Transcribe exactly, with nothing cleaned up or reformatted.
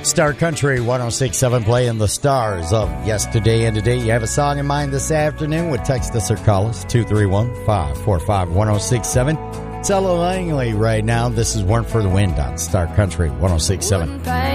Star Country one oh six point seven playing the stars of yesterday and today. You have a song in mind this afternoon? Would text us or call us two three one, five four five, one oh six seven. It's Ella Langley right now. This is One for the Wind on Star Country one oh six point seven.